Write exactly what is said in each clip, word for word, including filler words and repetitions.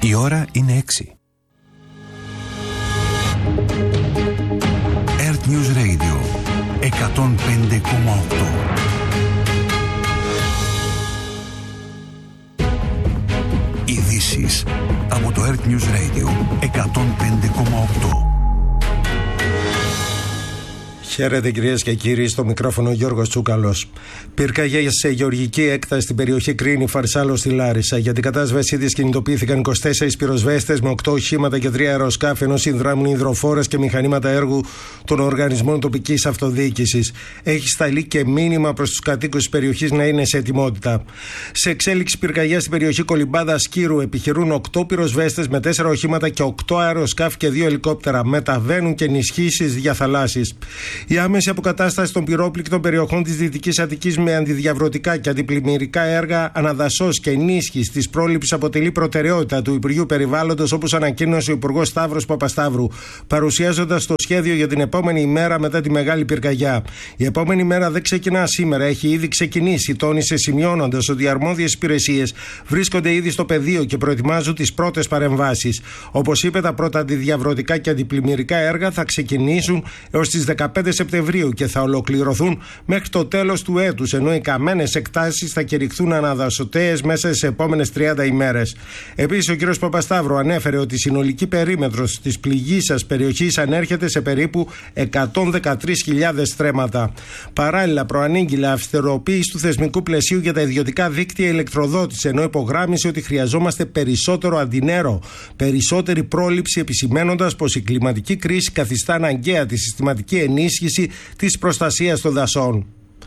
Η ώρα είναι έξι. Earth News Radio εκατόν πέντε κόμμα οκτώ. Ειδήσεις από το Earth News Radio εκατόν πέντε κόμμα οκτώ. Χαίρετε κυρίες και κύριοι, στο μικρόφωνο Γιώργος Τσούκαλος. Πυρκαγιές σε γεωργική έκταση στην περιοχή Κρίνη, Φαρσάλο στη Λάρισα. Για την κατάσβεσή της κινητοποιήθηκαν είκοσι τέσσερις πυροσβέστες με οκτώ οχήματα και τρία αεροσκάφη, ενώ συνδράμουν υδροφόρες και μηχανήματα έργου των οργανισμών τοπικής αυτοδιοίκησης. Έχει σταλεί και μήνυμα προς τους κατοίκους της περιοχής να είναι σε ετοιμότητα. Σε εξέλιξη πυρκαγιά στην περιοχή Κολυμπάδα Σκύρου επιχειρούν οκτώ πυροσβέστες με τέσσερα οχήματα και οκτώ αεροσκάφη και δύο ελικόπτερα. Μεταβαίνουν και ενισχύσεις διαθαλάσσης. Η άμεση αποκατάσταση των πυρόπληκτων περιοχών της Δυτικής Αττικής με αντιδιαβρωτικά και αντιπλημμυρικά έργα αναδασσός και ενίσχυση της πρόληψης αποτελεί προτεραιότητα του Υπουργείου Περιβάλλοντος, όπως ανακοίνωσε ο Υπουργός Σταύρος Παπασταύρου, παρουσιάζοντας το σχέδιο για την επόμενη ημέρα μετά τη μεγάλη πυρκαγιά. Η επόμενη ημέρα δεν ξεκινά σήμερα, έχει ήδη ξεκινήσει, τόνισε, σημειώνοντας ότι οι αρμόδιες υπηρεσίες βρίσκονται ήδη στο πεδίο και προετοιμάζουν τις πρώτες παρεμβάσεις. Όπως είπε, τα πρώτα αντιδιαβρωτικά και αντιπλημμυρικά έργα θα ξεκινήσουν έως τις δεκαπέντε Σεπτεμβρίου και θα ολοκληρωθούν μέχρι το τέλος του έτους, ενώ οι καμένες εκτάσεις θα κηρυχθούν αναδασωτέες μέσα στις επόμενες τριάντα ημέρες. Επίσης, ο κ. Παπασταύρου ανέφερε ότι η συνολική περίμετρος της πληγήσας περιοχής ανέρχεται σε περίπου εκατόν δεκατρείς χιλιάδες στρέμματα. Παράλληλα, προανήγγειλε αυστηροποίηση του θεσμικού πλαισίου για τα ιδιωτικά δίκτυα ηλεκτροδότηση, ενώ υπογράμμισε ότι χρειαζόμαστε περισσότερο αντινέρο, περισσότερη πρόληψη, επισημαίνοντας πως η κλιματική κρίση καθιστά αναγκαία τη συστηματική ενίσχυση της προστασίας των δασών.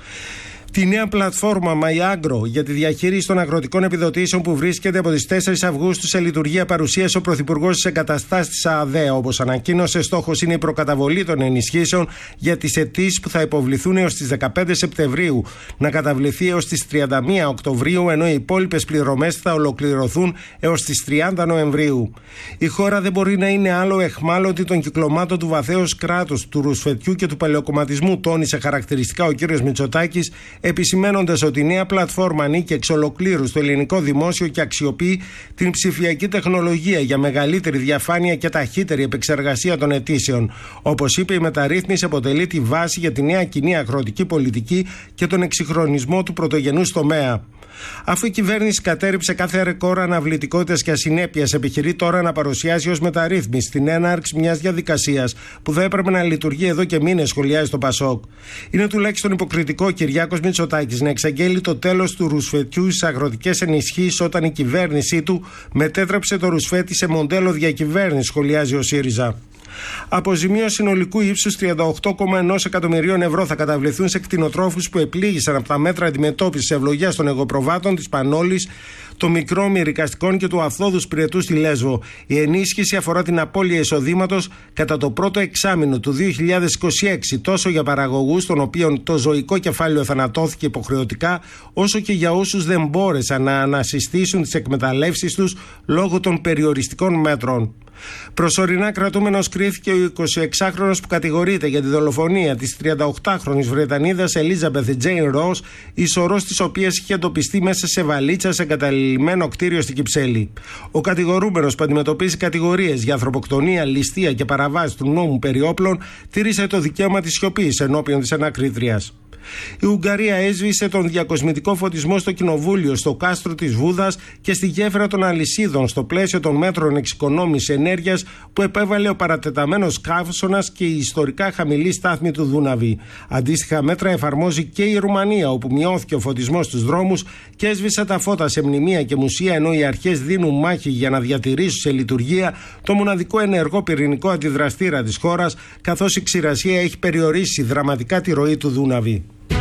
Τη νέα πλατφόρμα MyAgro για τη διαχείριση των αγροτικών επιδοτήσεων που βρίσκεται από τις τέσσερις Αυγούστου σε λειτουργία παρουσίασε ο Πρωθυπουργός στις εγκαταστάσεις της ΑΔΕ. Όπως ανακοίνωσε, στόχος είναι η προκαταβολή των ενισχύσεων για τις αιτήσεις που θα υποβληθούν έως τις δεκαπέντε Σεπτεμβρίου να καταβληθεί έως τις τριάντα μία Οκτωβρίου, ενώ οι υπόλοιπες πληρωμές θα ολοκληρωθούν έως τις τριάντα Νοεμβρίου. Η χώρα δεν μπορεί να είναι άλλο εχμάλωτη των κυκλωμάτων του βαθέως κράτους, του ρουσφετιού και του παλαιοκομματισμού, τόνισε χαρακτηριστικά ο κ. Μητσοτάκης, επισημένοντας ότι η νέα πλατφόρμα ανήκει εξ ολοκλήρου στο ελληνικό δημόσιο και αξιοποιεί την ψηφιακή τεχνολογία για μεγαλύτερη διαφάνεια και ταχύτερη επεξεργασία των αιτήσεων. Όπως είπε, η μεταρρύθμιση αποτελεί τη βάση για τη νέα κοινή αγροτική πολιτική και τον εξυγχρονισμό του πρωτογενούς τομέα. Αφού η κυβέρνηση κατέρριψε κάθε ρεκόρ αναβλητικότητας και ασυνέπειας, επιχειρεί τώρα να παρουσιάσει ως μεταρρύθμιση την έναρξη μιας διαδικασίας που θα έπρεπε να λειτουργεί εδώ και μήνες, σχολιάζει το Πασόκ. Είναι τουλάχιστον υποκριτικό ο Κυριάκος Μητσοτάκης να εξαγγέλει το τέλος του ρουσφετιού στις αγροτικές ενισχύσεις όταν η κυβέρνησή του μετέτρεψε το ρουσφέτη σε μοντέλο διακυβέρνηση, σχολιάζει ο ΣΥΡΙΖΑ. Αποζημίωση συνολικού ύψους τριάντα οκτώ κόμμα ένα εκατομμυρίων ευρώ θα καταβληθούν σε κτηνοτρόφους που επλήγησαν από τα μέτρα αντιμετώπισης ευλογίας των εγωπροβάτων της Πανόλης, των μικρών μυρικαστικών και του Αυθόδου Σπυρετού στη Λέσβο. Η ενίσχυση αφορά την απώλεια εισοδήματος κατά το πρώτο εξάμηνο του δύο χιλιάδες είκοσι έξι, τόσο για παραγωγούς των οποίων το ζωικό κεφάλαιο θανατώθηκε υποχρεωτικά, όσο και για όσους δεν μπόρεσαν να ανασυστήσουν τις εκμεταλλεύσεις τους λόγω των περιοριστικών μέτρων. Προσωρινά κρατούμενος κρίθηκε ο εικοσιεξάχρονος που κατηγορείται για τη δολοφονία της τριανταοκτάχρονης Βρετανίδας Elizabeth Jane Ross, η σωρός της οποίας είχε εντοπιστεί μέσα σε βαλίτσα σε εγκαταλειμμένο κτίριο στην Κυψέλη. Ο κατηγορούμενος, που αντιμετωπίζει κατηγορίες για ανθρωποκτονία, ληστεία και παραβάση του νόμου περί όπλων, τήρησε το δικαίωμα της σιωπής ενώπιον της ανακρίτριας. Η Ουγγαρία έσβησε τον διακοσμητικό φωτισμό στο Κοινοβούλιο, στο κάστρο της Βούδας και στη γέφυρα των Αλυσίδων, στο πλαίσιο των μέτρων εξοικονόμησης ενέργειας που επέβαλε ο παρατεταμένος καύσωνας και η ιστορικά χαμηλή στάθμη του Δούναβη. Αντίστοιχα μέτρα εφαρμόζει και η Ρουμανία, όπου μειώθηκε ο φωτισμός στους δρόμους και έσβησε τα φώτα σε μνημεία και μουσεία, ενώ οι αρχές δίνουν μάχη για να διατηρήσουν σε λειτουργία το μοναδικό ενεργό πυρηνικό αντιδραστήρα της χώρας, καθώς η ξηρασία έχει περιορίσει δραματικά τη ροή του Δούναβη.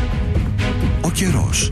Ο καιρός.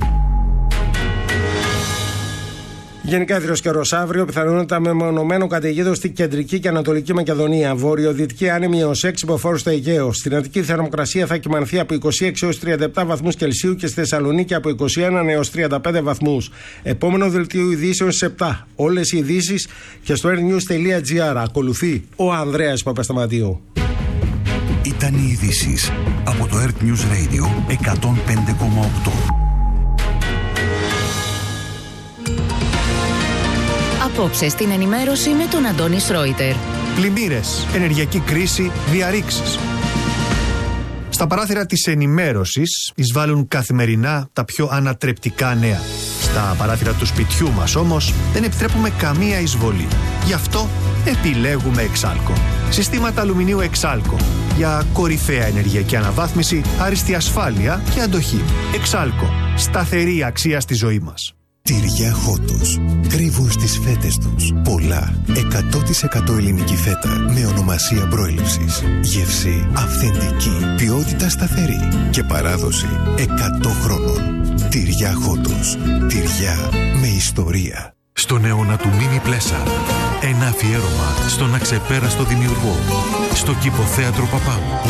Γενικά άθροιος καιρός αύριο, πιθανότητα μεμονωμένο καταιγίδων στην κεντρική και ανατολική Μακεδονία. Βορειοδυτική άνεμη έως έξι μποφόρ στο Αιγαίο. Στην Αττική θερμοκρασία θα κυμανθεί από είκοσι έξι έως τριάντα επτά βαθμούς Κελσίου και στη Θεσσαλονίκη από είκοσι ένα έως τριάντα πέντε βαθμούς. Επόμενο δελτίο ειδήσεων στις επτά. Όλες οι ειδήσεις και στο airnews τελεία gr. Ακολουθεί ο Ανδρέας Παπασταματίου. Ήταν οι ειδήσεις από το Earth News Radio εκατόν πέντε κόμμα οκτώ. Απόψε στην ενημέρωση με τον Αντώνη Σρόιτερ. Πλημμύρες, ενεργειακή κρίση, διαρρήξεις. Στα παράθυρα της ενημέρωσης εισβάλλουν καθημερινά τα πιο ανατρεπτικά νέα. Στα παράθυρα του σπιτιού μας όμως δεν επιτρέπουμε καμία εισβολή. Γι' αυτό επιλέγουμε Εξάλκο. Συστήματα αλουμινίου Εξάλκο. Για κορυφαία ενεργειακή αναβάθμιση, άριστη ασφάλεια και αντοχή. Εξάλκο. Σταθερή αξία στη ζωή μας. Τυριά Χότος. Κρύβουν στις φέτες τους πολλά. εκατό τοις εκατό ελληνική φέτα με ονομασία προέλευσης. Γεύση αυθεντική. Ποιότητα σταθερή. Και παράδοση εκατό χρόνων. Τυριά Χότος. Τυριά με ιστορία. Στον αιώνα του Μίνι Πλέσα. Ένα αφιέρωμα στον αξεπέραστο δημιουργό. Στο Κηποθέατρο Παπάγου.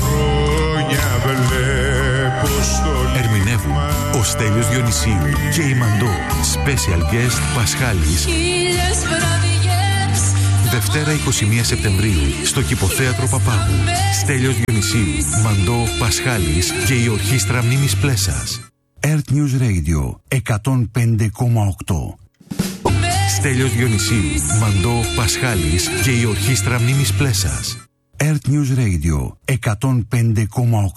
Ερμηνεύουν ο Στέλιος Διονυσίου και η Μαντώ. Special guest Πασχάλης. Δευτέρα εικοστή πρώτη Σεπτεμβρίου στο Κηποθέατρο Παπάγου. Στέλιος Διονυσίου, Μαντώ, Πασχάλης και η Ορχήστρα Μνήμης Πλέσας. Earth News Radio εκατόν πέντε κόμμα οκτώ. Στέλιος Διονυσίου, Μαντώ, Πασχάλης και η Ορχήστρα Μνήμης Πλέσας. Earth News Radio εκατόν πέντε κόμμα οκτώ.